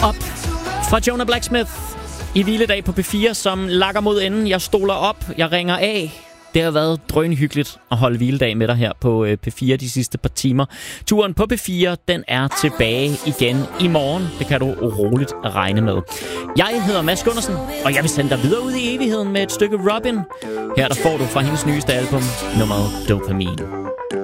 Up fra Jonah Blacksmith i hviledag på P4, som lakker mod enden. Jeg stoler op, jeg ringer af. Det har været drønhyggeligt at holde hviledag med dig her på P4 de sidste par timer. Turen på P4, den er tilbage igen i morgen. Det kan du roligt regne med. Jeg hedder Mads Gundersen, og jeg vil sende dig videre ud i evigheden med et stykke Robin. Her der får du fra hendes nyeste album, nummeret Dopamine.